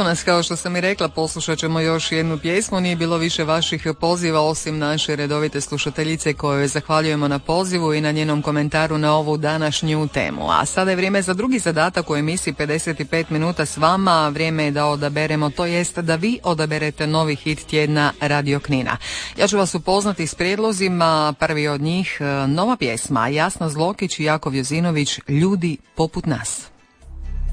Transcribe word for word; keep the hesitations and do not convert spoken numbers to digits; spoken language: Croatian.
nas, kao što sam i rekla, poslušat ćemo još jednu pjesmu. Nije bilo više vaših poziva osim naše redovite slušateljice kojoj zahvaljujemo na pozivu i na njenom komentaru na ovu današnju temu. A sada je vrijeme za drugi zadatak u emisiji pedeset pet minuta s vama. Vrijeme je da odaberemo, to jest da vi odaberete novi hit tjedna Radio Knina. Ja ću vas upoznati s prijedlozima. Prvi od njih, nova pjesma Jasna Zlokić i Jakov Jozinović, Ljudi poput nas.